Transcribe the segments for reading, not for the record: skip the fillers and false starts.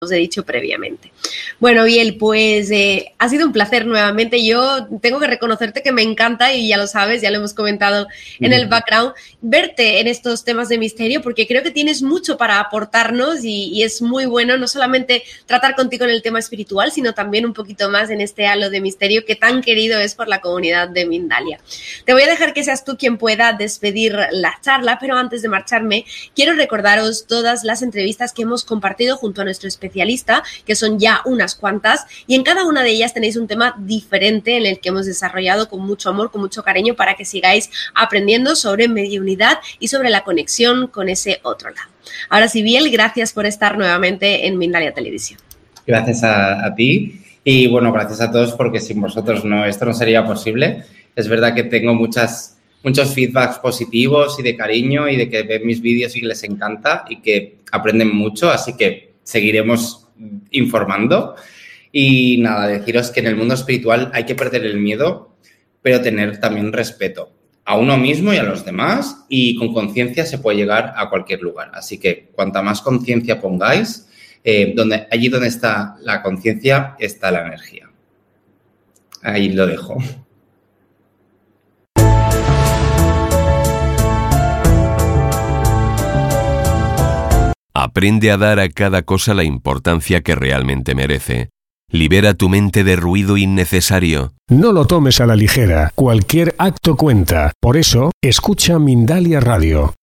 os he dicho previamente. Bueno, Biel, pues ha sido un placer nuevamente. Yo tengo que reconocerte que me encanta, y ya lo sabes, ya lo hemos comentado en el background, verte en estos temas de misterio, porque creo que tienes mucho para aportarnos y es muy bueno no solamente tratar contigo en el tema espiritual, sino también un poquito más en este halo de misterio que tan querido es por la comunidad de Mindalia. Te voy a dejar que seas tú quien pueda despedir la charla, pero antes de marcharme, quiero recordaros todas las entrevistas que hemos compartido junto a nuestro especialista, que son ya unas cuantas, y en cada una de ellas tenéis un tema diferente en el que hemos desarrollado con mucho amor, con mucho cariño, para que sigáis aprendiendo sobre mediunidad y sobre la conexión con ese otro lado. Ahora sí, Biel, gracias por estar nuevamente en Mindalia Televisión. Gracias a ti y, bueno, gracias a todos, porque sin vosotros esto no sería posible. Es verdad que tengo muchos feedbacks positivos y de cariño, y de que ven mis vídeos y les encanta y que aprenden mucho, así que seguiremos informando. Y nada, deciros que en el mundo espiritual hay que perder el miedo, pero tener también respeto a uno mismo y a los demás, y con conciencia se puede llegar a cualquier lugar. Así que cuanta más conciencia pongáis, allí donde está la conciencia está la energía. Ahí lo dejo. Aprende a dar a cada cosa la importancia que realmente merece. Libera tu mente de ruido innecesario. No lo tomes a la ligera. Cualquier acto cuenta. Por eso, escucha Mindalia Radio.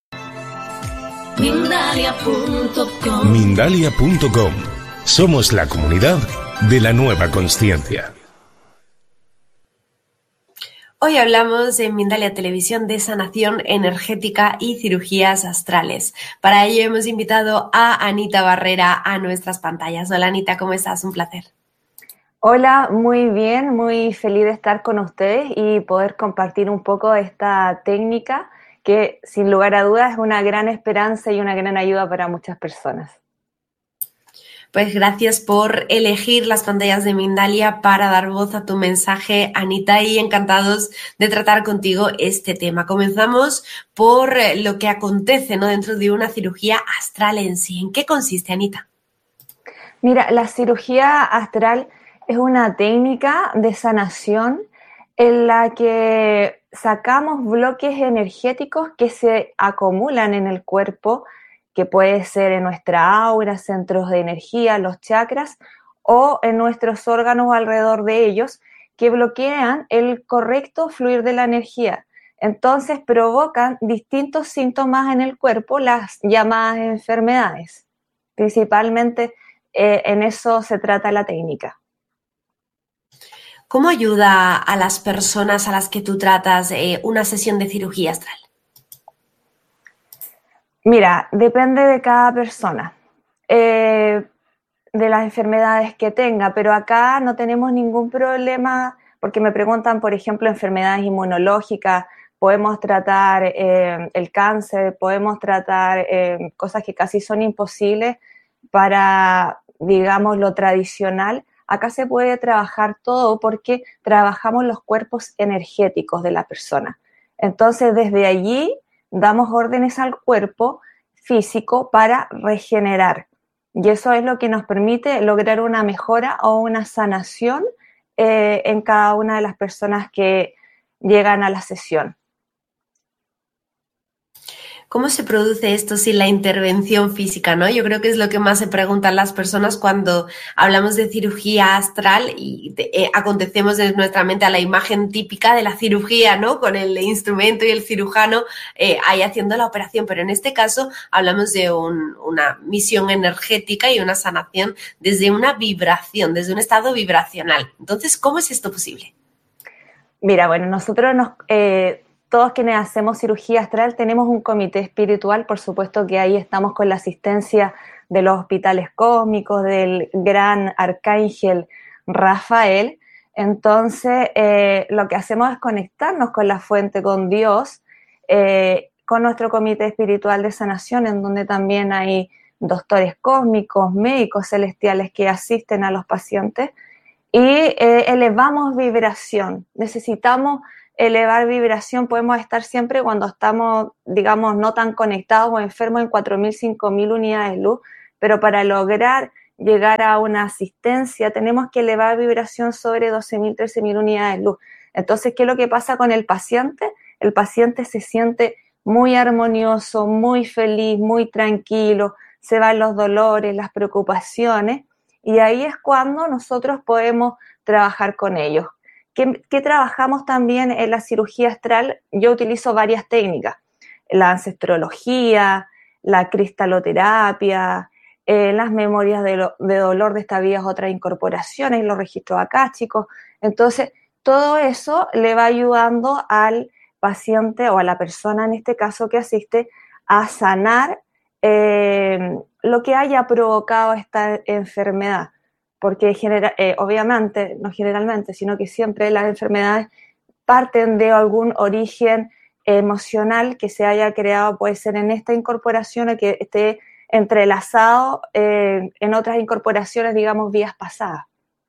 Mindalia.com. Mindalia.com. Somos la comunidad de la nueva consciencia. Hoy hablamos en Mindalia Televisión de sanación energética y cirugías astrales. Para ello hemos invitado a Anita Barrera a nuestras pantallas. Hola, Anita, ¿cómo estás? Un placer. Hola, muy bien, muy feliz de estar con ustedes y poder compartir un poco esta técnica que, sin lugar a dudas, es una gran esperanza y una gran ayuda para muchas personas. Pues gracias por elegir las pantallas de Mindalia para dar voz a tu mensaje, Anita, y encantados de tratar contigo este tema. Comenzamos por lo que acontece, ¿no?, dentro de una cirugía astral en sí. ¿En qué consiste, Anita? Mira, la cirugía astral es una técnica de sanación en la que sacamos bloques energéticos que se acumulan en el cuerpo, que puede ser en nuestra aura, centros de energía, los chakras, o en nuestros órganos alrededor de ellos, que bloquean el correcto fluir de la energía. Entonces provocan distintos síntomas en el cuerpo, las llamadas enfermedades. Principalmente en eso se trata la técnica. ¿Cómo ayuda a las personas a las que tú tratas una sesión de cirugía astral? Mira, depende de cada persona, de las enfermedades que tenga, pero acá no tenemos ningún problema, porque me preguntan, por ejemplo, enfermedades inmunológicas, podemos tratar el cáncer, podemos tratar cosas que casi son imposibles para, digamos, lo tradicional. Acá se puede trabajar todo porque trabajamos los cuerpos energéticos de la persona. Entonces, desde allí damos órdenes al cuerpo físico para regenerar. Y eso es lo que nos permite lograr una mejora o una sanación en cada una de las personas que llegan a la sesión. ¿Cómo se produce esto sin la intervención física, ¿no? Yo creo que es lo que más se preguntan las personas cuando hablamos de cirugía astral y acontecemos en nuestra mente a la imagen típica de la cirugía, ¿no? Con el instrumento y el cirujano ahí haciendo la operación, pero en este caso hablamos de una misión energética y una sanación desde una vibración, desde un estado vibracional. Entonces, ¿cómo es esto posible? Mira, bueno, nosotros todos quienes hacemos cirugía astral tenemos un comité espiritual, por supuesto que ahí estamos con la asistencia de los hospitales cósmicos, del gran arcángel Rafael. Entonces, lo que hacemos es conectarnos con la fuente, con Dios, con nuestro comité espiritual de sanación, en donde también hay doctores cósmicos, médicos celestiales que asisten a los pacientes, y elevamos vibración. Necesitamos elevar vibración, podemos estar siempre cuando estamos, digamos, no tan conectados o enfermos en 4.000, 5.000 unidades de luz, pero para lograr llegar a una asistencia, tenemos que elevar vibración sobre 12.000, 13.000 unidades de luz. Entonces, ¿qué es lo que pasa con el paciente? El paciente se siente muy armonioso, muy feliz, muy tranquilo, se van los dolores, las preocupaciones, y ahí es cuando nosotros podemos trabajar con ellos. ¿Qué trabajamos también en la cirugía astral? Yo utilizo varias técnicas, la ancestrología, la cristaloterapia, las memorias de dolor de esta vida, otras incorporaciones, los registros akáshicos. Entonces, todo eso le va ayudando al paciente o a la persona en este caso que asiste a sanar lo que haya provocado esta enfermedad. Porque obviamente, no generalmente, sino que siempre las enfermedades parten de algún origen emocional que se haya creado, puede ser en esta incorporación o que esté entrelazado en otras incorporaciones, digamos, vías pasadas.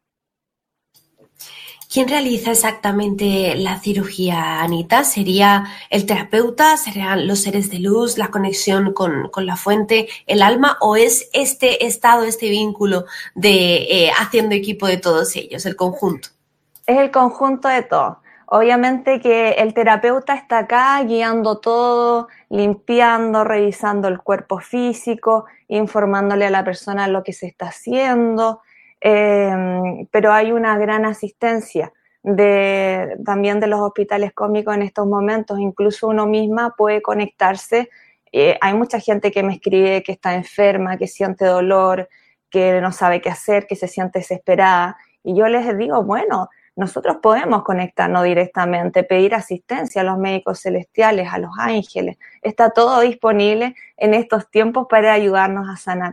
¿Quién realiza exactamente la cirugía, Anita? ¿Sería el terapeuta? ¿Serían los seres de luz, la conexión con la fuente, el alma? ¿O es este estado, este vínculo de haciendo equipo de todos ellos, el conjunto? Es el conjunto de todo. Obviamente que el terapeuta está acá guiando todo, limpiando, revisando el cuerpo físico, informándole a la persona lo que se está haciendo, pero hay una gran asistencia también de los hospitales cósmicos en estos momentos. Incluso uno misma puede conectarse. Hay mucha gente que me escribe que está enferma, que siente dolor, que no sabe qué hacer, que se siente desesperada. Y yo les digo, bueno, nosotros podemos conectarnos directamente, pedir asistencia a los médicos celestiales, a los ángeles. Está todo disponible en estos tiempos para ayudarnos a sanar.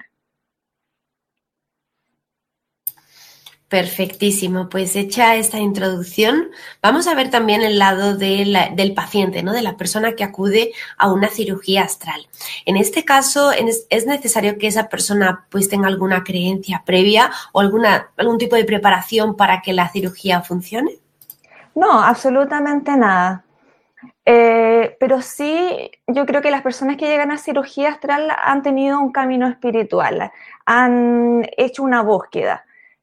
Perfectísimo, pues hecha esta introducción, vamos a ver también el lado del paciente, ¿no? De la persona que acude a una cirugía astral. En este caso, ¿es necesario que esa persona pues tenga alguna creencia previa o algún tipo de preparación para que la cirugía funcione? No, absolutamente nada. Pero sí, yo creo que las personas que llegan a cirugía astral han tenido un camino espiritual, han hecho una búsqueda.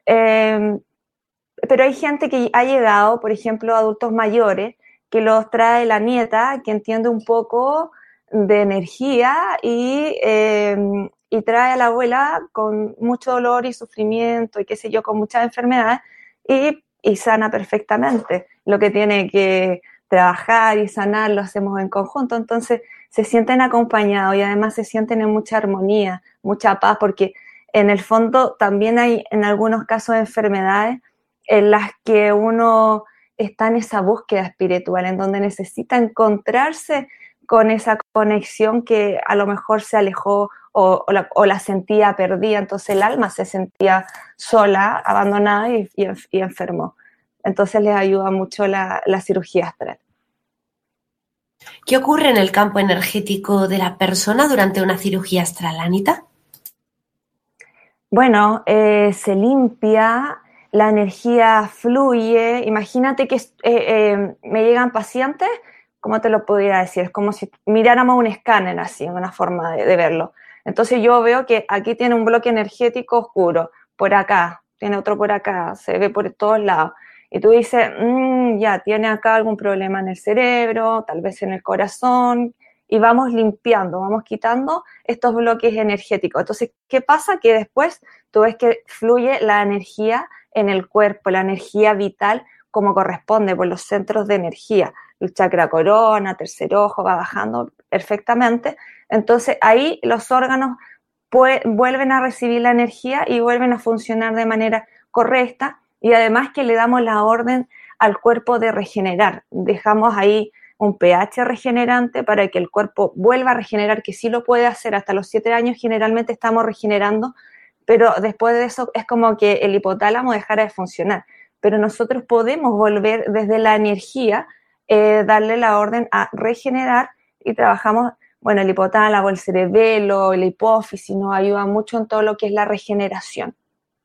Pero hay gente que ha llegado, por ejemplo, adultos mayores, que los trae la nieta, que entiende un poco de energía y trae a la abuela con mucho dolor y sufrimiento y qué sé yo, con muchas enfermedades y sana perfectamente. Lo que tiene que trabajar y sanar lo hacemos en conjunto, entonces se sienten acompañados y además se sienten en mucha armonía, mucha paz, porque en el fondo también hay en algunos casos enfermedades en las que uno está en esa búsqueda espiritual, en donde necesita encontrarse con esa conexión que a lo mejor se alejó o la sentía perdida, entonces el alma se sentía sola, abandonada y enfermó. Entonces les ayuda mucho la cirugía astral. ¿Qué ocurre en el campo energético de la persona durante una cirugía astral, Anita? Bueno, se limpia, la energía fluye. Imagínate que me llegan pacientes, ¿cómo te lo podría decir? Es como si miráramos un escáner así, una forma de verlo. Entonces yo veo que aquí tiene un bloque energético oscuro, por acá, tiene otro por acá, se ve por todos lados. Y tú dices, ya, tiene acá algún problema en el cerebro, tal vez en el corazón, y vamos limpiando, vamos quitando estos bloques energéticos. Entonces, ¿qué pasa? Que después tú ves que fluye la energía en el cuerpo, la energía vital como corresponde por los centros de energía. El chakra corona, tercer ojo, va bajando perfectamente. Entonces, ahí los órganos vuelven a recibir la energía y vuelven a funcionar de manera correcta. Y además que le damos la orden al cuerpo de regenerar. Dejamos ahí un pH regenerante para que el cuerpo vuelva a regenerar, que sí lo puede hacer hasta los 7 años, generalmente estamos regenerando, pero después de eso es como que el hipotálamo dejara de funcionar. Pero nosotros podemos volver desde la energía, darle la orden a regenerar y trabajamos, bueno, el hipotálamo, el cerebelo, la hipófisis nos ayuda mucho en todo lo que es la regeneración.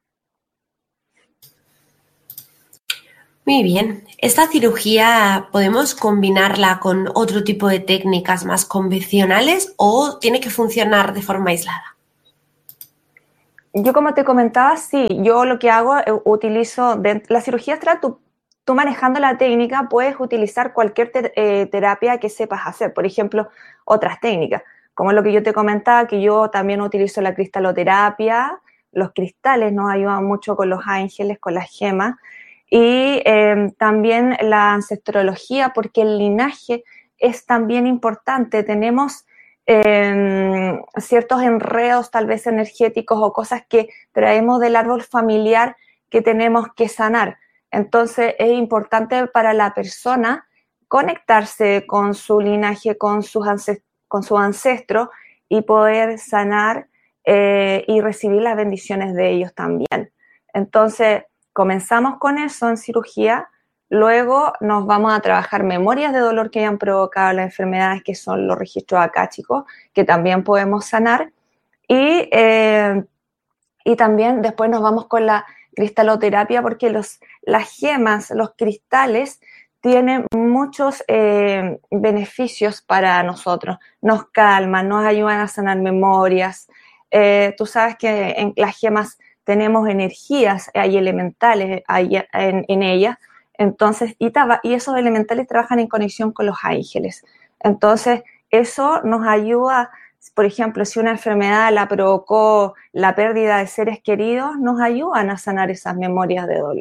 Muy bien. ¿Esta cirugía podemos combinarla con otro tipo de técnicas más convencionales o tiene que funcionar de forma aislada? Yo como te comentaba, sí, yo lo que hago, utilizo, la cirugía astral, tú manejando la técnica puedes utilizar cualquier terapia que sepas hacer, por ejemplo, otras técnicas, como lo que yo te comentaba, que yo también utilizo la cristaloterapia, los cristales nos ayudan mucho con los ángeles, con las gemas, y también la ancestrología, porque el linaje es también importante. Tenemos ciertos enredos tal vez energéticos o cosas que traemos del árbol familiar que tenemos que sanar. Entonces es importante para la persona conectarse con su linaje, con su ancestro y poder sanar y recibir las bendiciones de ellos también. Entonces comenzamos con eso en cirugía. Luego nos vamos a trabajar memorias de dolor que hayan provocado las enfermedades, que son los registros akáshicos, que también podemos sanar. Y también después nos vamos con la cristaloterapia, porque las gemas, los cristales, tienen muchos beneficios para nosotros. Nos calman, nos ayudan a sanar memorias. Tú sabes que en las gemas tenemos energías, hay elementales en ellas. Entonces, y esos elementales trabajan en conexión con los ángeles. Entonces, eso nos ayuda, por ejemplo, si una enfermedad la provocó la pérdida de seres queridos, nos ayudan a sanar esas memorias de dolor.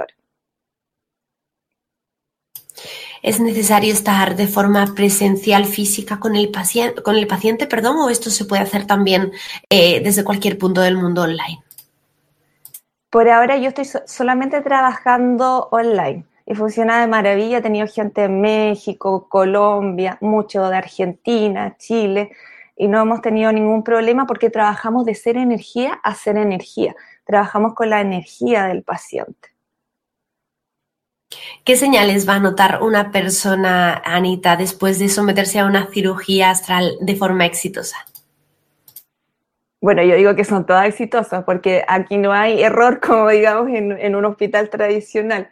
¿Es necesario estar de forma presencial física con el paciente, o esto se puede hacer también desde cualquier punto del mundo online? Por ahora yo estoy solamente trabajando online. Y funciona de maravilla. He tenido gente de México, Colombia, mucho de Argentina, Chile, y no hemos tenido ningún problema porque trabajamos de ser energía a ser energía. Trabajamos con la energía del paciente. ¿Qué señales va a notar una persona, Anita, después de someterse a una cirugía astral de forma exitosa? Bueno, yo digo que son todas exitosas porque aquí no hay error, como digamos en un hospital tradicional.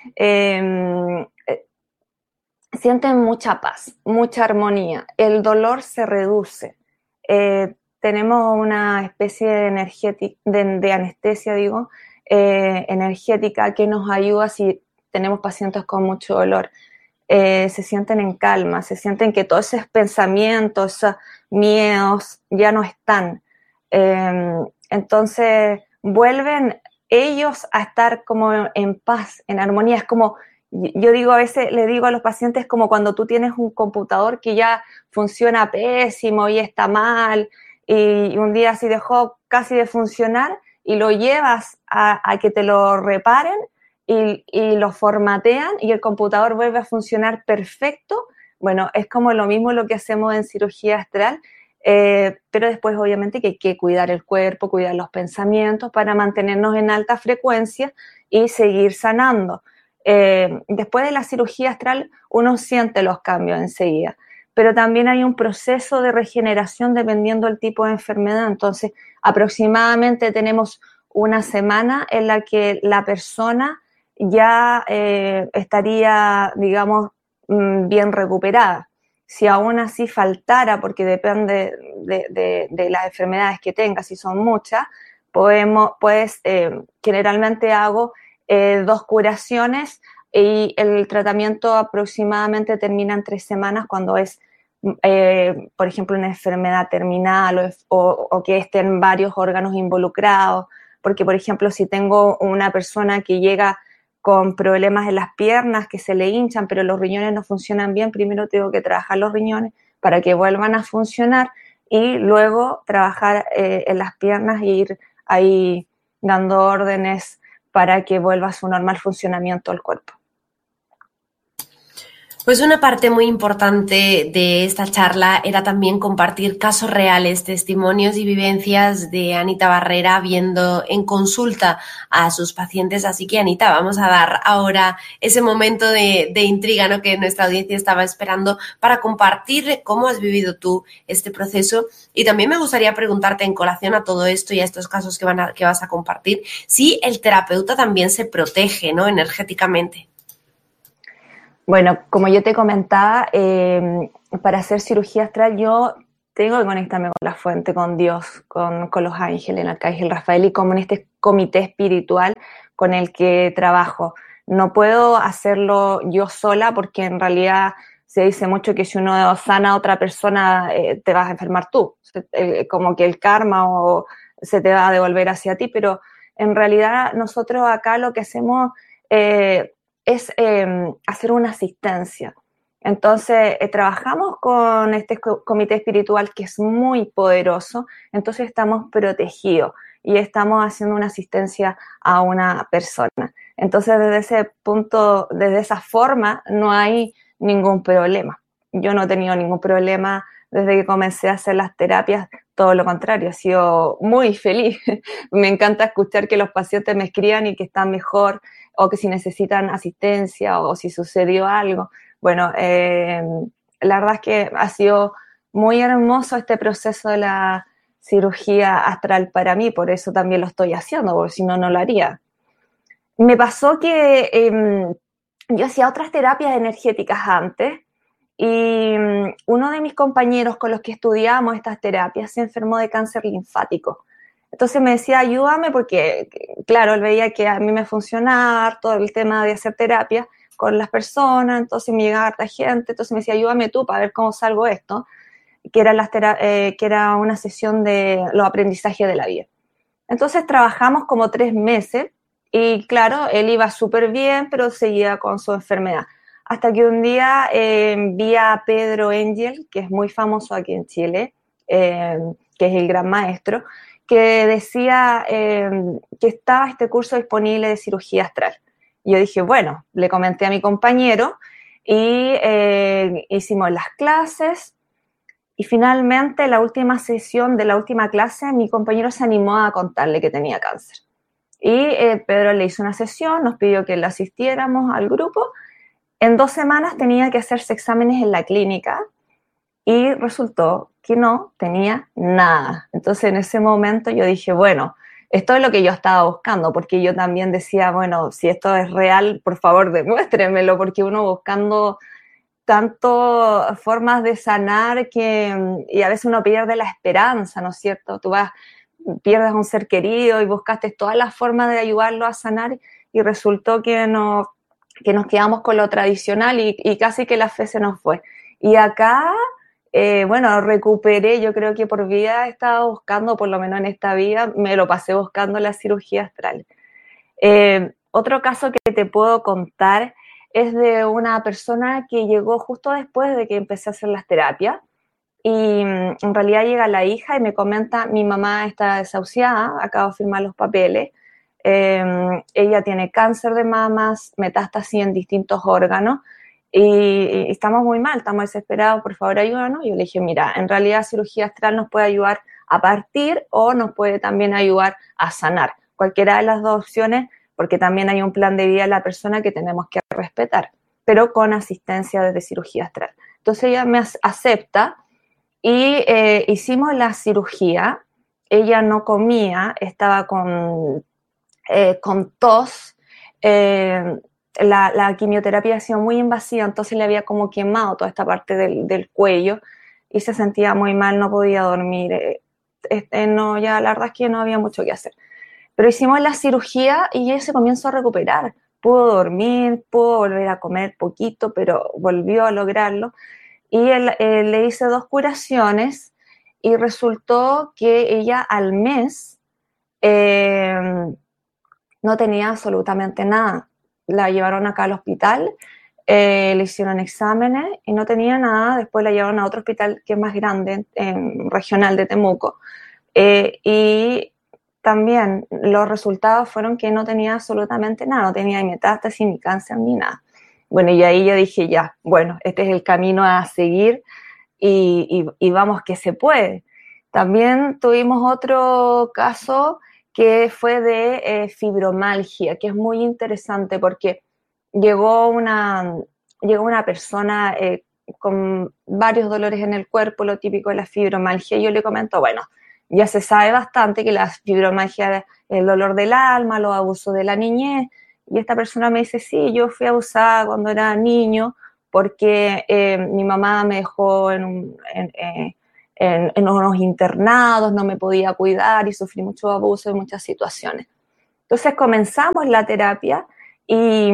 Sienten mucha paz, mucha armonía, el dolor se reduce, tenemos una especie de anestesia, energética que nos ayuda si tenemos pacientes con mucho dolor. Se sienten en calma, se sienten que todos esos pensamientos, esos miedos ya no están. Entonces vuelven ellos a estar como en paz, en armonía. Es como, yo digo a veces, le digo a los pacientes, como cuando tú tienes un computador que ya funciona pésimo y está mal, y un día así dejó casi de funcionar, y lo llevas a que te lo reparen y lo formatean y el computador vuelve a funcionar perfecto. Bueno, es como lo mismo lo que hacemos en cirugía astral. Pero después obviamente que hay que cuidar el cuerpo, cuidar los pensamientos para mantenernos en alta frecuencia y seguir sanando. Después de la cirugía astral uno siente los cambios enseguida, pero también hay un proceso de regeneración dependiendo del tipo de enfermedad. Entonces aproximadamente tenemos una semana en la que la persona ya estaría, digamos, bien recuperada. Si aún así faltara, porque depende de las enfermedades que tenga, si son muchas, generalmente hago 2 curaciones y el tratamiento aproximadamente termina en 3 semanas cuando es, por ejemplo, una enfermedad terminal o que estén varios órganos involucrados. Porque, por ejemplo, si tengo una persona que llega con problemas en las piernas, que se le hinchan, pero los riñones no funcionan bien, primero tengo que trabajar los riñones para que vuelvan a funcionar y luego trabajar en las piernas e ir ahí dando órdenes para que vuelva a su normal funcionamiento el cuerpo. Pues una parte muy importante de esta charla era también compartir casos reales, testimonios y vivencias de Anita Barrera viendo en consulta a sus pacientes. Así que, Anita, vamos a dar ahora ese momento de intriga, ¿no?, que nuestra audiencia estaba esperando para compartir cómo has vivido tú este proceso. Y también me gustaría preguntarte, en colación a todo esto y a estos casos que vas a compartir, si el terapeuta también se protege, ¿no?, energéticamente. Bueno, como yo te comentaba, para hacer cirugía astral yo tengo que conectarme con la fuente, con Dios, con los ángeles, el arcángel Rafael y como en este comité espiritual con el que trabajo. No puedo hacerlo yo sola porque en realidad se dice mucho que si uno sana a otra persona te vas a enfermar tú, como que el karma se te va a devolver hacia ti, pero en realidad nosotros acá lo que hacemos es hacer una asistencia. Entonces, trabajamos con este comité espiritual que es muy poderoso, entonces estamos protegidos y estamos haciendo una asistencia a una persona. Entonces, desde ese punto, desde esa forma, no hay ningún problema. Yo no he tenido ningún problema desde que comencé a hacer las terapias, todo lo contrario, he sido muy feliz. Me encanta escuchar que los pacientes me escriban y que están mejor, o que si necesitan asistencia o si sucedió algo. Bueno, la verdad es que ha sido muy hermoso este proceso de la cirugía astral para mí, por eso también lo estoy haciendo, porque si no, no lo haría. Me pasó que yo hacía otras terapias energéticas antes y uno de mis compañeros con los que estudiábamos estas terapias se enfermó de cáncer linfático. Entonces me decía, ayúdame, porque claro, él veía que a mí me funcionaba todo el tema de hacer terapia con las personas, entonces me llegaba harta gente, entonces me decía, ayúdame tú para ver cómo salgo esto, que era una sesión de los aprendizajes de la vida. Entonces trabajamos como 3 meses y claro, él iba súper bien, pero seguía con su enfermedad. Hasta que un día vi a Pedro Engel, que es muy famoso aquí en Chile, que es el gran maestro, que decía que estaba este curso disponible de cirugía astral. Y yo dije, bueno, le comenté a mi compañero y hicimos las clases y finalmente la última sesión de la última clase mi compañero se animó a contarle que tenía cáncer. Y Pedro le hizo una sesión, nos pidió que le asistiéramos al grupo. En 2 semanas tenía que hacerse exámenes en la clínica y resultó que no tenía nada. Entonces en ese momento yo dije, bueno, esto es lo que yo estaba buscando, porque yo también decía, bueno, si esto es real, por favor demuéstremelo, porque uno buscando tanto formas de sanar y a veces uno pierde la esperanza, ¿no es cierto? Pierdes a un ser querido y buscaste todas las formas de ayudarlo a sanar y resultó que nos quedamos con lo tradicional y casi que la fe se nos fue. Y acá, bueno, recuperé, yo creo que por vida he estado buscando, por lo menos en esta vida, me lo pasé buscando la cirugía astral. Otro caso que te puedo contar es de una persona que llegó justo después de que empecé a hacer las terapias y en realidad llega la hija y me comenta, mi mamá está desahuciada, acabo de firmar los papeles, ella tiene cáncer de mamas, metástasis en distintos órganos y estamos muy mal, estamos desesperados, por favor ayúdanos. Y yo le dije, mira, en realidad cirugía astral nos puede ayudar a partir o nos puede también ayudar a sanar. Cualquiera de las 2 opciones, porque también hay un plan de vida de la persona que tenemos que respetar, pero con asistencia desde cirugía astral. Entonces ella me acepta y hicimos la cirugía, ella no comía, estaba con tos, la quimioterapia ha sido muy invasiva, entonces le había como quemado toda esta parte del cuello y se sentía muy mal, no podía dormir, no, ya la verdad es que no había mucho que hacer. Pero hicimos la cirugía y ella se comenzó a recuperar, pudo dormir, pudo volver a comer poquito, pero volvió a lograrlo. Y le hice 2 curaciones y resultó que ella al mes no tenía absolutamente nada. La llevaron acá al hospital, le hicieron exámenes y no tenía nada. Después la llevaron a otro hospital que es más grande, regional de Temuco. Y también los resultados fueron que no tenía absolutamente nada, no tenía ni metástasis, ni cáncer, ni nada. Bueno, y ahí yo dije, ya, bueno, este es el camino a seguir y vamos que se puede. También tuvimos otro caso que fue de fibromialgia, que es muy interesante porque llegó una persona con varios dolores en el cuerpo, lo típico de la fibromialgia, y yo le comento, bueno, ya se sabe bastante que la fibromialgia es el dolor del alma, los abusos de la niñez, y esta persona me dice, sí, yo fui abusada cuando era niño porque mi mamá me dejó en unos internados, no me podía cuidar y sufrí mucho abuso en muchas situaciones. Entonces comenzamos la terapia y,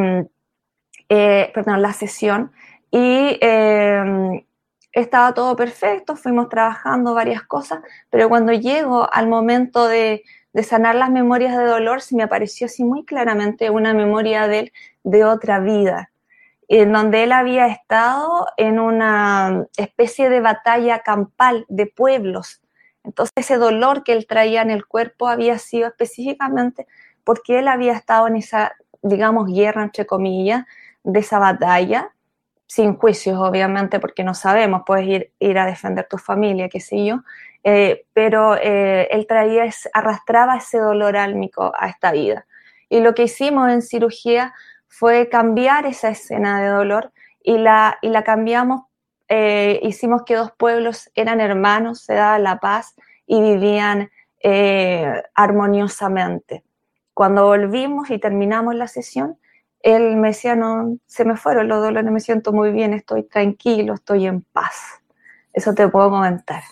la sesión, y estaba todo perfecto, fuimos trabajando varias cosas, pero cuando llego al momento de sanar las memorias de dolor, se me apareció así muy claramente una memoria de él de otra vida, en donde él había estado en una especie de batalla campal de pueblos. Entonces ese dolor que él traía en el cuerpo había sido específicamente porque él había estado en esa, digamos, guerra, entre comillas, de esa batalla, sin juicios, obviamente, porque no sabemos, puedes ir a defender tu familia, qué sé yo, pero él arrastraba ese dolor álmico a esta vida. Y lo que hicimos en cirugía fue cambiar esa escena de dolor y la cambiamos, hicimos que dos pueblos eran hermanos, se daba la paz y vivían armoniosamente. Cuando volvimos y terminamos la sesión, él me decía, no, se me fueron los dolores, me siento muy bien, estoy tranquilo, estoy en paz. Eso te puedo comentar.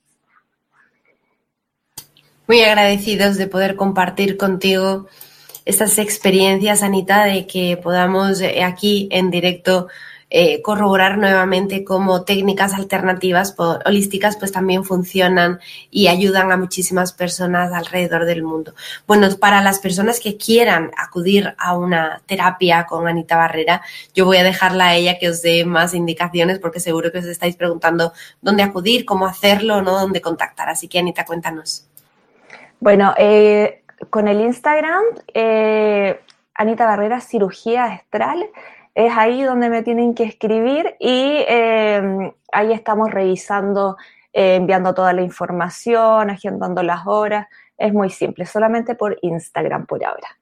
Muy agradecidos de poder compartir contigo estas experiencias, Anita, de que podamos aquí en directo corroborar nuevamente cómo técnicas alternativas holísticas pues también funcionan y ayudan a muchísimas personas alrededor del mundo. Bueno, para las personas que quieran acudir a una terapia con Anita Barrera, yo voy a dejarla a ella que os dé más indicaciones porque seguro que os estáis preguntando dónde acudir, cómo hacerlo, ¿no? Dónde contactar. Así que, Anita, cuéntanos. Bueno, con el Instagram, Anita Barrera Cirugía Astral, es ahí donde me tienen que escribir y ahí estamos revisando, enviando toda la información, agendando las horas. Es muy simple, solamente por Instagram por ahora.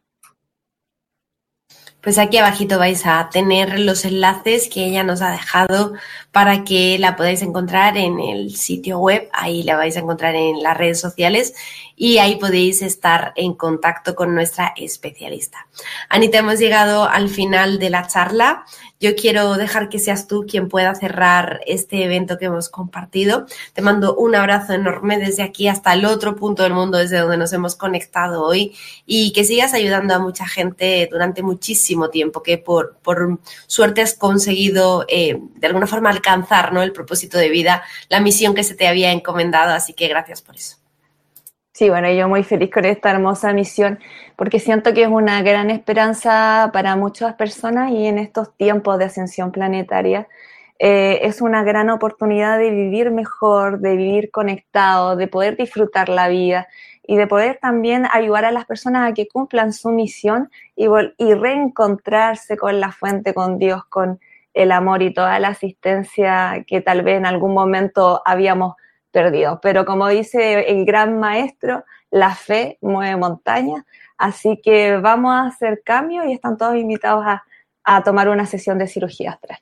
Pues aquí abajito vais a tener los enlaces que ella nos ha dejado para que la podáis encontrar en el sitio web, ahí la vais a encontrar en las redes sociales y ahí podéis estar en contacto con nuestra especialista. Anita, hemos llegado al final de la charla. Yo quiero dejar que seas tú quien pueda cerrar este evento que hemos compartido. Te mando un abrazo enorme desde aquí hasta el otro punto del mundo desde donde nos hemos conectado hoy y que sigas ayudando a mucha gente durante muchísimo tiempo, que por suerte has conseguido de alguna forma alcanzar, ¿no?, el propósito de vida, la misión que se te había encomendado, así que gracias por eso. Sí, bueno, yo muy feliz con esta hermosa misión porque siento que es una gran esperanza para muchas personas y en estos tiempos de ascensión planetaria es una gran oportunidad de vivir mejor, de vivir conectado, de poder disfrutar la vida y de poder también ayudar a las personas a que cumplan su misión y reencontrarse con la fuente, con Dios, con el amor y toda la asistencia que tal vez en algún momento habíamos perdido. Pero como dice el gran maestro, la fe mueve montañas, así que vamos a hacer cambios y están todos invitados a tomar una sesión de cirugía astral.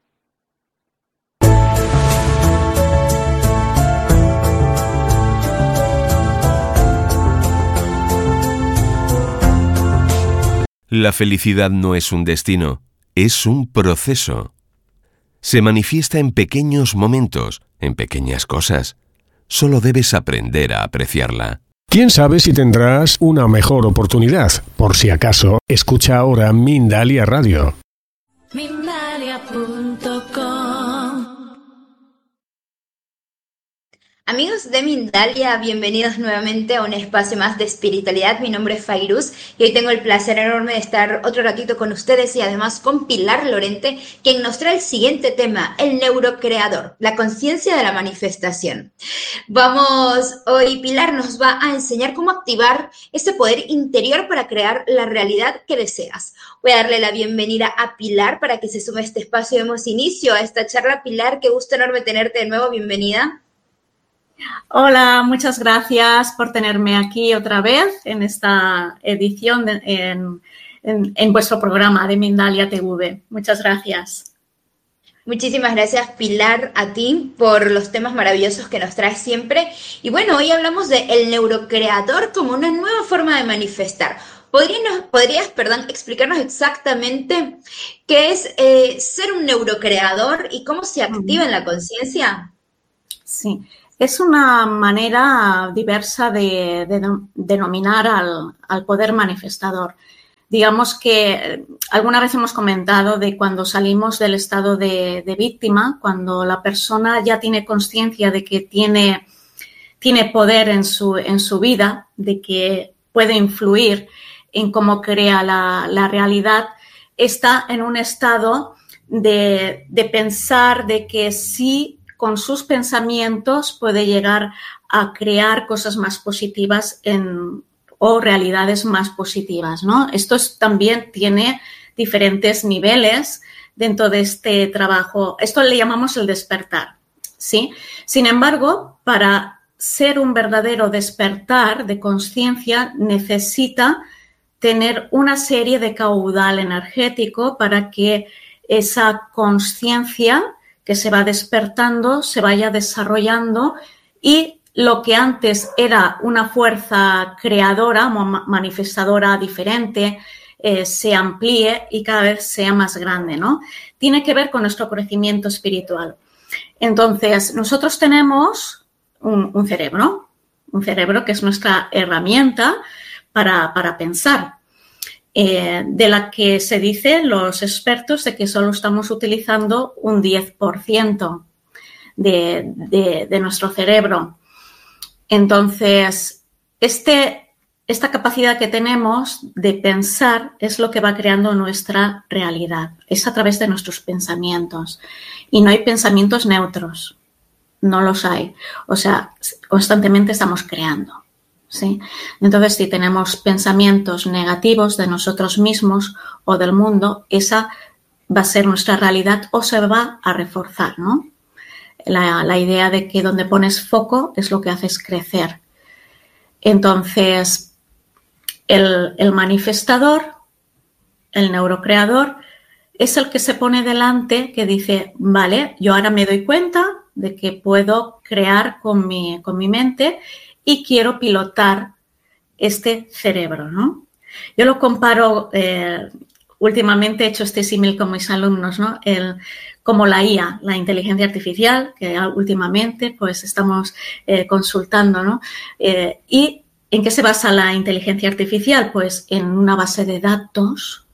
La felicidad no es un destino, es un proceso. Se manifiesta en pequeños momentos, en pequeñas cosas. Solo debes aprender a apreciarla. ¿Quién sabe si tendrás una mejor oportunidad? Por si acaso, escucha ahora Mindalia Radio. Mindalia.com. Amigos de Mindalia, bienvenidos nuevamente a un espacio más de espiritualidad. Mi nombre es Fairuz y hoy tengo el placer enorme de estar otro ratito con ustedes y además con Pilar Lorente, quien nos trae el siguiente tema, el neurocreador, la conciencia de la manifestación. Hoy Pilar nos va a enseñar cómo activar ese poder interior para crear la realidad que deseas. Voy a darle la bienvenida a Pilar para que se sume a este espacio. Demos inicio a esta charla. Pilar, qué gusto enorme tenerte de nuevo, bienvenida. Hola, muchas gracias por tenerme aquí otra vez en esta edición en vuestro programa de Mindalia TV. Muchas gracias. Muchísimas gracias, Pilar, a ti por los temas maravillosos que nos traes siempre. Y bueno, hoy hablamos de el neurocreador como una nueva forma de manifestar. ¿Podrías explicarnos exactamente qué es ser un neurocreador y cómo se activa en la conciencia? Sí. Es una manera diversa de denominar al poder manifestador. Digamos que alguna vez hemos comentado de cuando salimos del estado de víctima, cuando la persona ya tiene conciencia de que tiene poder en su vida, de que puede influir en cómo crea la realidad, está en un estado de pensar de que sí, con sus pensamientos puede llegar a crear cosas más positivas o realidades más positivas, ¿no? Esto también tiene diferentes niveles dentro de este trabajo. Esto le llamamos el despertar, ¿sí? Sin embargo, para ser un verdadero despertar de conciencia necesita tener una serie de caudal energético para que esa conciencia que se va despertando se vaya desarrollando y lo que antes era una fuerza creadora, manifestadora diferente, se amplíe y cada vez sea más grande, ¿no? Tiene que ver con nuestro crecimiento espiritual. Entonces, nosotros tenemos un cerebro que es nuestra herramienta para pensar, de la que se dicen los expertos de que solo estamos utilizando un 10% de nuestro cerebro. Entonces, esta capacidad que tenemos de pensar es lo que va creando nuestra realidad. Es a través de nuestros pensamientos. Y no hay pensamientos neutros. No los hay. O sea, constantemente estamos creando, ¿sí? Entonces, si tenemos pensamientos negativos de nosotros mismos o del mundo, esa va a ser nuestra realidad o se va a reforzar, ¿no? La idea de que donde pones foco es lo que haces crecer. Entonces, el manifestador, el neurocreador, es el que se pone delante, que dice, vale, yo ahora me doy cuenta de que puedo crear con mi mente y quiero pilotar este cerebro, ¿no? Yo lo comparo, últimamente he hecho este símil con mis alumnos, ¿no? Como la IA, la inteligencia artificial, que últimamente pues estamos consultando, ¿no? ¿Y en qué se basa la inteligencia artificial? Pues en una base de datos,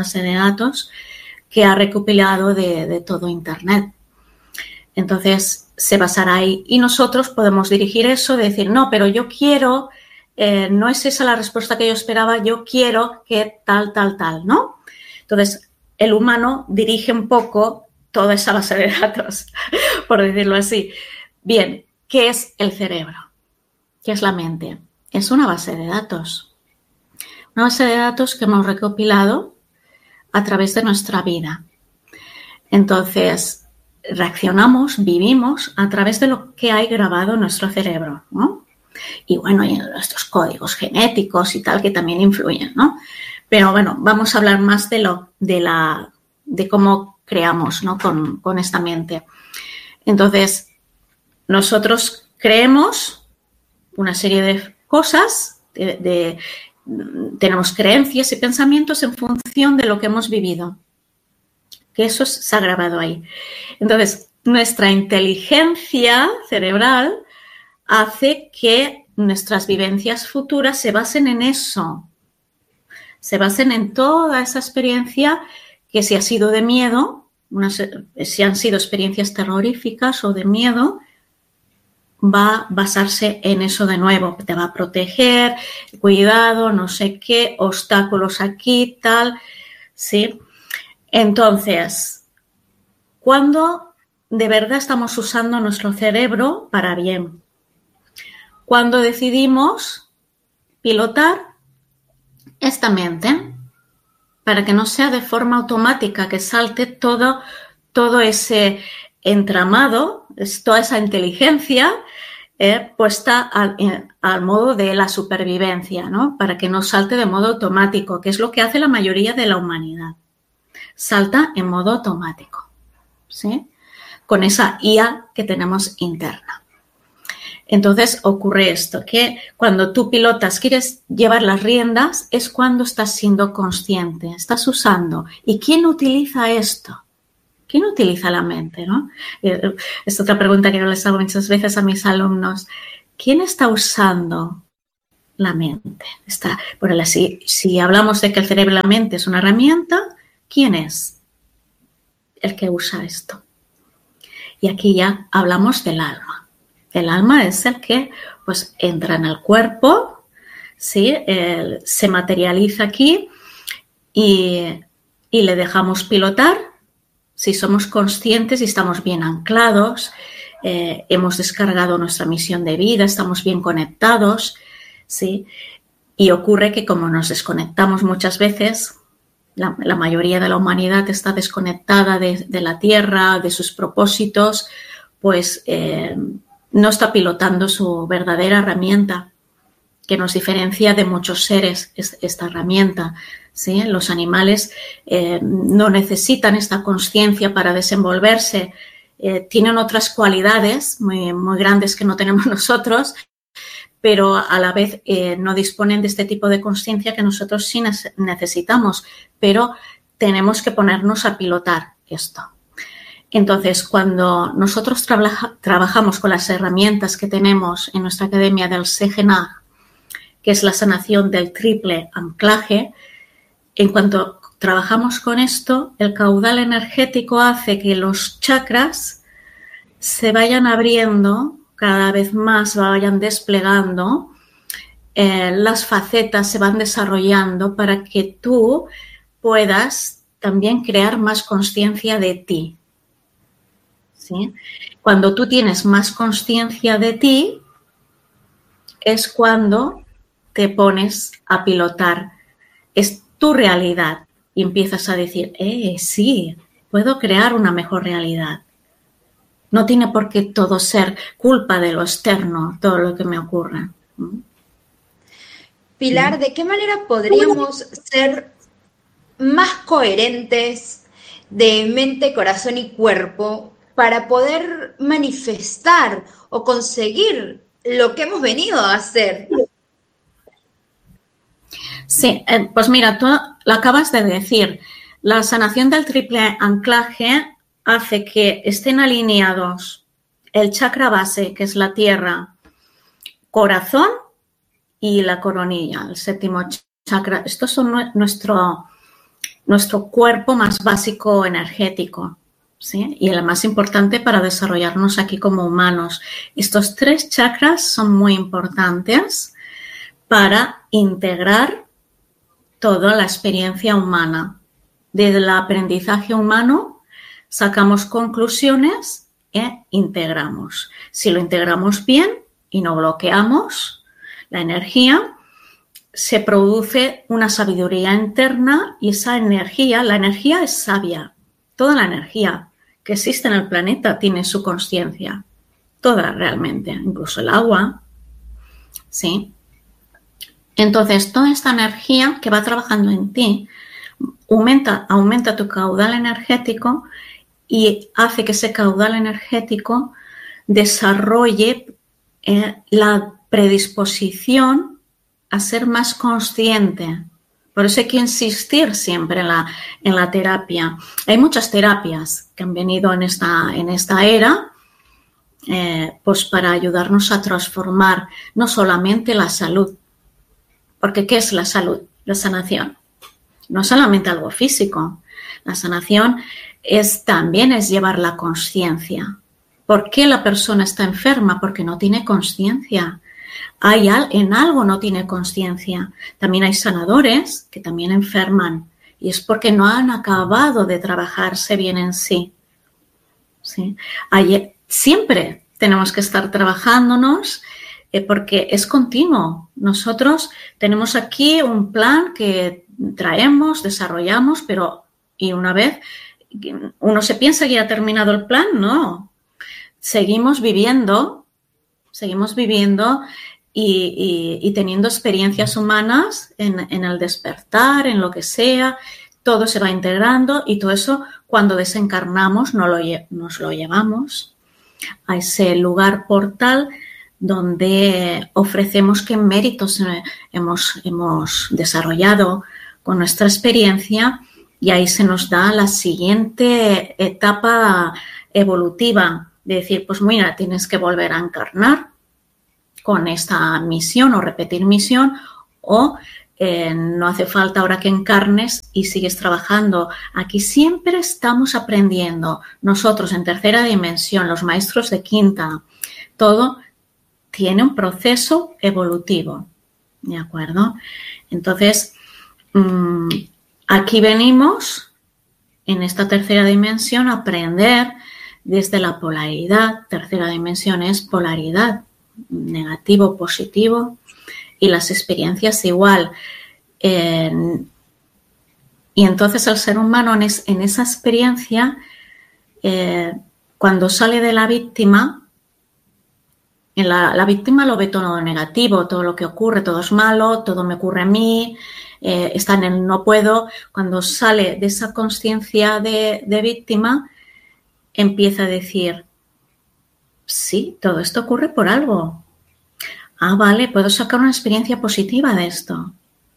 que ha recopilado de todo Internet. Entonces, se basará ahí. Y nosotros podemos dirigir eso, de decir, no, pero yo quiero, no es esa la respuesta que yo esperaba, yo quiero que tal, ¿no? Entonces, el humano dirige un poco toda esa base de datos, por decirlo así. Bien, ¿qué es el cerebro? ¿Qué es la mente? Es una base de datos. Una base de datos que hemos recopilado a través de nuestra vida. Entonces, reaccionamos, vivimos a través de lo que hay grabado en nuestro cerebro, ¿no? Y bueno, hay estos códigos genéticos y tal que también influyen, ¿no? Pero bueno, vamos a hablar más de cómo creamos, ¿no? con esta mente. Entonces, nosotros creemos una serie de cosas, tenemos creencias y pensamientos en función de lo que hemos vivido, que eso se ha grabado ahí. Entonces, nuestra inteligencia cerebral hace que nuestras vivencias futuras se basen en eso, se basen en toda esa experiencia que si ha sido de miedo, si han sido experiencias terroríficas o de miedo, va a basarse en eso de nuevo, te va a proteger, cuidado, no sé qué, obstáculos aquí, tal, ¿sí? Entonces, ¿cuándo de verdad estamos usando nuestro cerebro para bien? Cuando decidimos pilotar esta mente para que no sea de forma automática, que salte todo ese entramado, toda esa inteligencia puesta al modo de la supervivencia, ¿no? Para que no salte de modo automático, que es lo que hace la mayoría de la humanidad. Salta en modo automático, ¿sí? Con esa IA que tenemos interna. Entonces ocurre esto, que cuando tú pilotas, quieres llevar las riendas, es cuando estás siendo consciente, estás usando. ¿Y quién utiliza esto? ¿Quién utiliza la mente, no? Es otra pregunta que yo les hago muchas veces a mis alumnos. ¿Quién está usando la mente? Bueno, si hablamos de que el cerebro y la mente es una herramienta, ¿quién es el que usa esto? Y aquí ya hablamos del alma. El alma es el que pues entra en el cuerpo, ¿sí? Se materializa aquí y le dejamos pilotar. Si somos conscientes y estamos bien anclados, hemos descargado nuestra misión de vida, estamos bien conectados, ¿sí? Y ocurre que como nos desconectamos muchas veces, la mayoría de la humanidad está desconectada de la Tierra, de sus propósitos, pues no está pilotando su verdadera herramienta, que nos diferencia de muchos seres, esta herramienta, ¿sí? Los animales no necesitan esta consciencia para desenvolverse, tienen otras cualidades muy, muy grandes que no tenemos nosotros, pero a la vez no disponen de este tipo de consciencia que nosotros sí necesitamos, pero tenemos que ponernos a pilotar esto. Entonces, cuando nosotros trabajamos con las herramientas que tenemos en nuestra academia del Segenag, que es la sanación del triple anclaje, en cuanto trabajamos con esto, el caudal energético hace que los chakras se vayan abriendo, cada vez más vayan desplegando, las facetas se van desarrollando para que tú puedas también crear más consciencia de ti, ¿sí? Cuando tú tienes más consciencia de ti, es cuando te pones a pilotar. Es tu realidad y empiezas a decir, sí, puedo crear una mejor realidad. No tiene por qué todo ser culpa de lo externo, todo lo que me ocurre. Pilar, ¿de qué manera podríamos ser más coherentes de mente, corazón y cuerpo para poder manifestar o conseguir lo que hemos venido a hacer? Sí, pues mira, tú lo acabas de decir. La sanación del triple anclaje hace que estén alineados el chakra base, que es la tierra, corazón y la coronilla, el séptimo chakra. Estos son nuestro cuerpo más básico energético, ¿sí? Y el más importante para desarrollarnos aquí como humanos. Estos 3 chakras son muy importantes para integrar toda la experiencia humana. Desde el aprendizaje humano sacamos conclusiones e integramos. Si lo integramos bien y no bloqueamos la energía, se produce una sabiduría interna y esa energía, la energía es sabia. Toda la energía que existe en el planeta tiene su consciencia. Toda realmente, incluso el agua, ¿sí? Entonces, toda esta energía que va trabajando en ti aumenta tu caudal energético y hace que ese caudal energético desarrolle la predisposición a ser más consciente. Por eso hay que insistir siempre en la terapia. Hay muchas terapias que han venido en esta era pues para ayudarnos a transformar no solamente la salud. Porque ¿qué es la salud? La sanación. No solamente algo físico. La sanación también es llevar la consciencia. ¿Por qué la persona está enferma? Porque no tiene consciencia. En algo no tiene consciencia. También hay sanadores que también enferman y es porque no han acabado de trabajarse bien en sí. ¿Sí? Siempre tenemos que estar trabajándonos porque es continuo. Nosotros tenemos aquí un plan que traemos, desarrollamos, pero y una vez uno se piensa que ya ha terminado el plan, no. Seguimos viviendo y teniendo experiencias humanas en el despertar, en lo que sea, todo se va integrando y todo eso cuando desencarnamos nos lo llevamos a ese lugar portal donde ofrecemos qué méritos hemos desarrollado con nuestra experiencia Y ahí se nos da la siguiente etapa evolutiva, de decir, pues mira, tienes que volver a encarnar con esta misión o repetir misión, o no hace falta ahora que encarnes y sigues trabajando. Aquí siempre estamos aprendiendo. Nosotros en tercera dimensión, los maestros de quinta, todo tiene un proceso evolutivo, ¿de acuerdo? Entonces, aquí venimos, en esta tercera dimensión, a aprender desde la polaridad. Tercera dimensión es polaridad, negativo, positivo, y las experiencias igual. Y entonces el ser humano en esa experiencia, cuando sale de la víctima, la víctima lo ve todo negativo, todo lo que ocurre, todo es malo, todo me ocurre a mí, está en el no puedo. Cuando sale de esa consciencia de víctima, empieza a decir, sí, todo esto ocurre por algo. Ah, vale, puedo sacar una experiencia positiva de esto.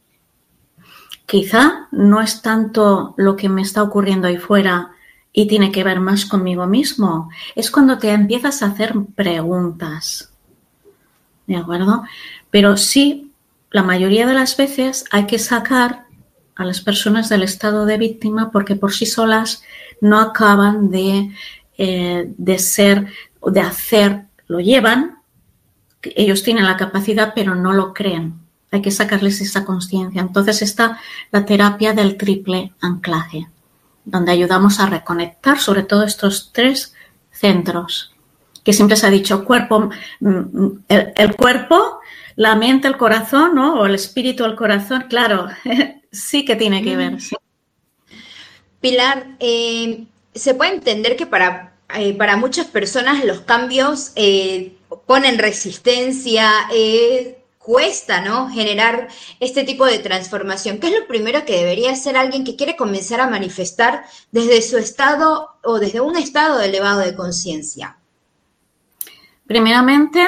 Quizá no es tanto lo que me está ocurriendo ahí fuera y tiene que ver más conmigo mismo. Es cuando te empiezas a hacer preguntas, ¿de acuerdo? Pero sí, la mayoría de las veces hay que sacar a las personas del estado de víctima porque por sí solas no acaban de ser o de hacer, lo llevan, ellos tienen la capacidad pero no lo creen. Hay que sacarles esa consciencia. Entonces está la terapia del triple anclaje, donde ayudamos a reconectar sobre todo estos tres centros, que siempre se ha dicho cuerpo, el cuerpo, la mente, el corazón, ¿no? O el espíritu, el corazón, claro, sí que tiene que ver. Sí. Pilar, se puede entender que para muchas personas los cambios ponen resistencia, cuesta, ¿no?, generar este tipo de transformación. ¿Qué es lo primero que debería hacer alguien que quiere comenzar a manifestar desde su estado o desde un estado elevado de conciencia? Primeramente,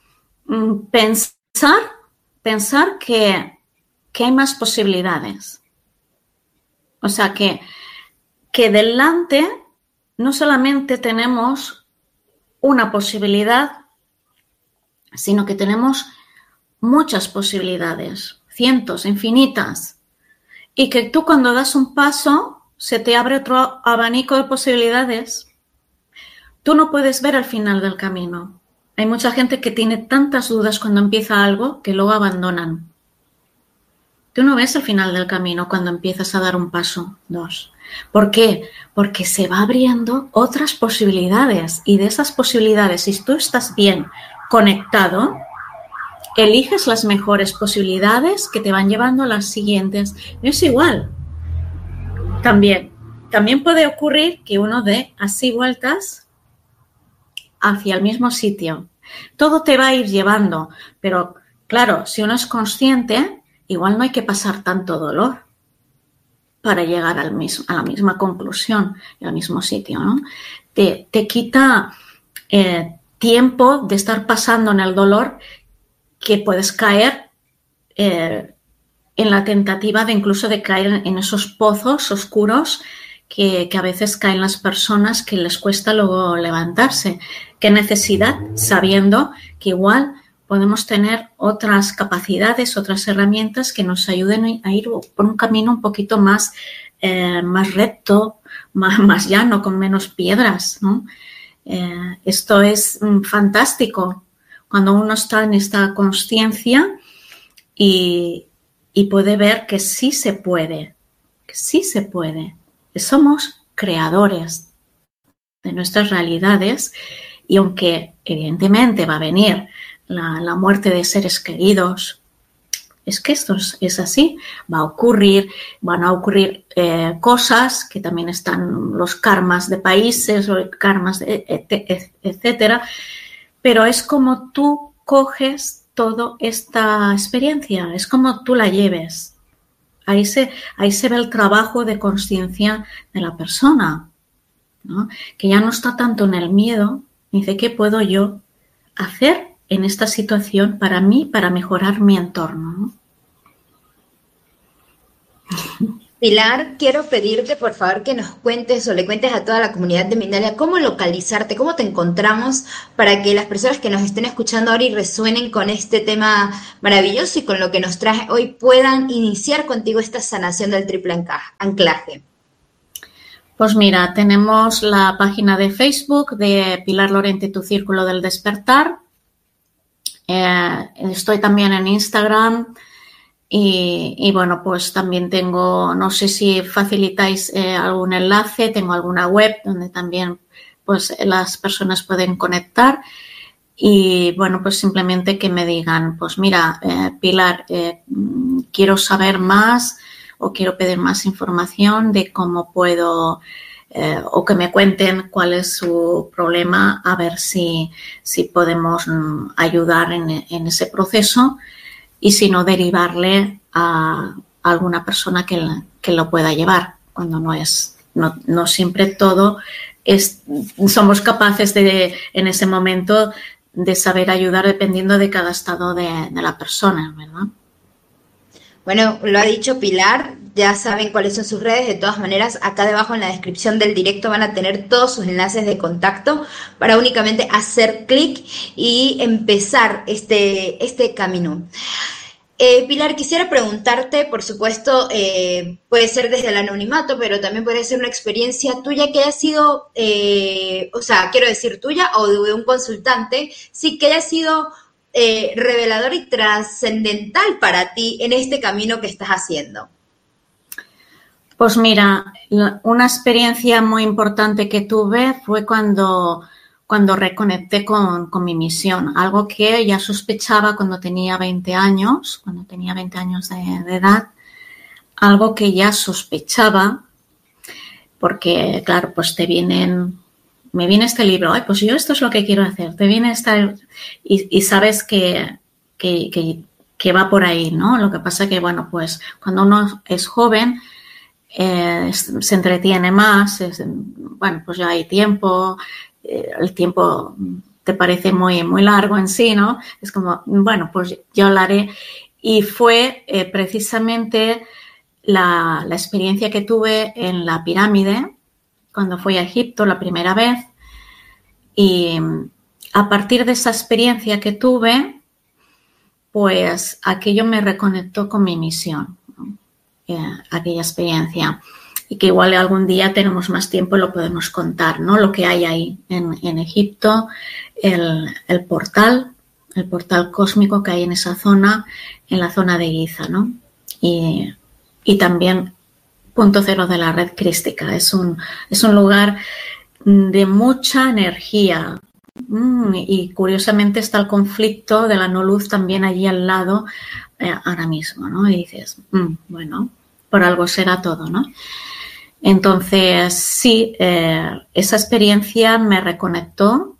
pensar que hay más posibilidades. O sea, que delante no solamente tenemos una posibilidad, sino que tenemos muchas posibilidades, cientos, infinitas. Y que tú cuando das un paso se te abre otro abanico de posibilidades. Tú no puedes ver el final del camino. Hay mucha gente que tiene tantas dudas cuando empieza algo que luego abandonan. Tú no ves el final del camino cuando empiezas a dar un paso, dos. ¿Por qué? Porque se va abriendo otras posibilidades y de esas posibilidades, si tú estás bien conectado, eliges las mejores posibilidades que te van llevando a las siguientes. Es igual. También puede ocurrir que uno dé así vueltas hacia el mismo sitio. Todo te va a ir llevando, pero claro, si uno es consciente, igual no hay que pasar tanto dolor para llegar a la misma conclusión y al mismo sitio, ¿no? Te quita tiempo de estar pasando en el dolor, que puedes caer en la tentativa de incluso de caer en esos pozos oscuros que a veces caen las personas, que les cuesta luego levantarse. ¿Qué necesidad? Sabiendo que igual podemos tener otras capacidades, otras herramientas que nos ayuden a ir por un camino un poquito más recto, más llano, con menos piedras, ¿no? Esto es fantástico cuando uno está en esta consciencia y puede ver que sí se puede, que sí se puede. Somos creadores de nuestras realidades y aunque evidentemente va a venir la muerte de seres queridos, es que esto es así, van a ocurrir cosas que también están los karmas de países, o karmas etcétera, pero es como tú coges toda esta experiencia, es como tú la lleves. Ahí se ve el trabajo de conciencia de la persona, ¿no? Que ya no está tanto en el miedo, dice, ¿qué puedo yo hacer en esta situación para mí, para mejorar mi entorno, ¿no? Pilar, quiero pedirte por favor que nos cuentes o le cuentes a toda la comunidad de Mindalia cómo localizarte, cómo te encontramos para que las personas que nos estén escuchando ahora y resuenen con este tema maravilloso y con lo que nos trae hoy puedan iniciar contigo esta sanación del triple anclaje. Pues mira, tenemos la página de Facebook de Pilar Lorente, tu Círculo del Despertar. Estoy también en Instagram. Y bueno, pues también tengo, no sé si facilitáis algún enlace, tengo alguna web donde también pues las personas pueden conectar y bueno, pues simplemente que me digan, pues mira, Pilar, quiero saber más o quiero pedir más información de cómo puedo o que me cuenten cuál es su problema, a ver si podemos ayudar en ese proceso. Y si no, derivarle a alguna persona que lo pueda llevar, cuando no siempre todo somos capaces en ese momento de saber ayudar dependiendo de cada estado de la persona, ¿verdad? Bueno, lo ha dicho Pilar, ya saben cuáles son sus redes, de todas maneras acá debajo en la descripción del directo van a tener todos sus enlaces de contacto para únicamente hacer clic y empezar este camino. Pilar, quisiera preguntarte, por supuesto, puede ser desde el anonimato, pero también puede ser una experiencia tuya que haya sido, o sea, quiero decir tuya o de un consultante, sí que haya sido revelador y trascendental para ti en este camino que estás haciendo. Pues mira, una experiencia muy importante que tuve fue cuando reconecté con mi misión, algo que ya sospechaba cuando tenía 20 años de edad, algo que ya sospechaba, porque claro, pues me viene este libro, ay, pues yo esto es lo que quiero hacer, te viene y sabes que va por ahí, ¿no? Lo que pasa que, bueno, pues cuando uno es joven, se entretiene más, bueno, pues ya hay tiempo, el tiempo te parece muy, muy largo en sí, ¿no? Es como, bueno, pues yo lo haré. Y fue precisamente la experiencia que tuve en la pirámide cuando fui a Egipto la primera vez. Y a partir de esa experiencia que tuve, pues aquello me reconectó con mi misión, ¿no? Aquella experiencia. Y que igual algún día tenemos más tiempo y lo podemos contar, ¿no? Lo que hay ahí en Egipto, el portal cósmico que hay en esa zona, en la zona de Giza, ¿no? Y también punto cero de la red crística. Es un lugar de mucha energía. Y curiosamente está el conflicto de la no luz también allí al lado ahora mismo, ¿no? Y dices, bueno, por algo será todo, ¿no? Entonces, sí, esa experiencia me reconectó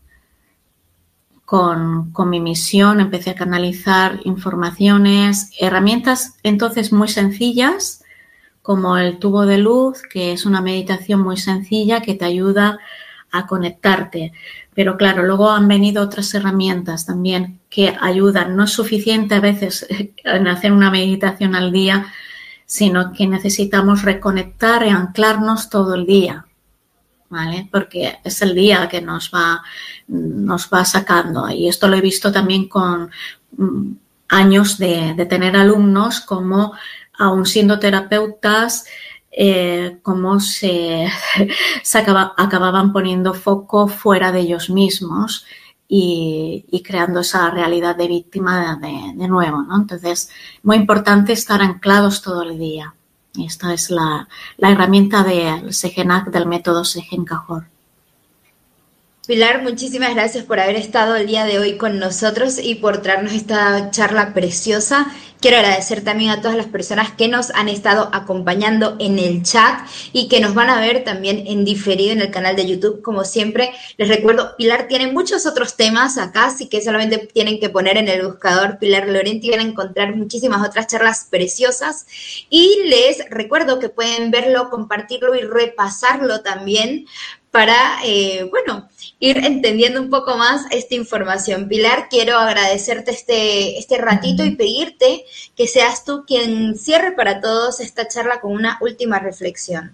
con mi misión, empecé a canalizar informaciones, herramientas entonces muy sencillas, como el tubo de luz, que es una meditación muy sencilla que te ayuda a conectarte. Pero claro, luego han venido otras herramientas también que ayudan. No es suficiente a veces en hacer una meditación al día, sino que necesitamos reconectar y anclarnos todo el día, ¿vale? Porque es el día que nos va sacando. Y esto lo he visto también con años de tener alumnos, como aún siendo terapeutas, cómo se acababan poniendo foco fuera de ellos mismos y creando esa realidad de víctima de nuevo, ¿no? Entonces, muy importante estar anclados todo el día. Y esta es la herramienta del Sejenak, del método Sejen Cajor. Pilar, muchísimas gracias por haber estado el día de hoy con nosotros y por traernos esta charla preciosa. Quiero agradecer también a todas las personas que nos han estado acompañando en el chat y que nos van a ver también en diferido en el canal de YouTube. Como siempre, les recuerdo, Pilar tiene muchos otros temas acá, así que solamente tienen que poner en el buscador Pilar Lorente y van a encontrar muchísimas otras charlas preciosas. Y les recuerdo que pueden verlo, compartirlo y repasarlo también para, ir entendiendo un poco más esta información. Pilar, quiero agradecerte este ratito y pedirte que seas tú quien cierre para todos esta charla con una última reflexión.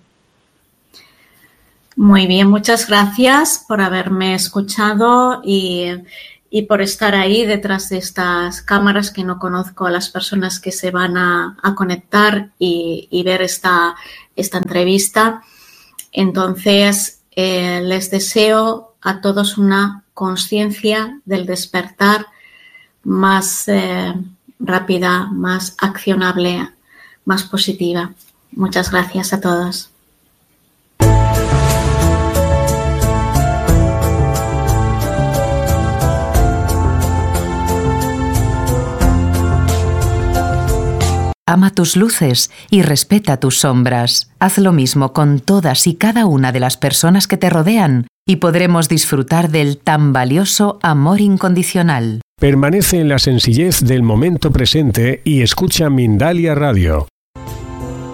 Muy bien, muchas gracias por haberme escuchado y por estar ahí detrás de estas cámaras, que no conozco a las personas que se van a conectar y ver esta entrevista. Entonces, les deseo a todos una conciencia del despertar más rápida, más accionable, más positiva. Muchas gracias a todos. Ama tus luces y respeta tus sombras. Haz lo mismo con todas y cada una de las personas que te rodean y podremos disfrutar del tan valioso amor incondicional. Permanece en la sencillez del momento presente y escucha Mindalia Radio.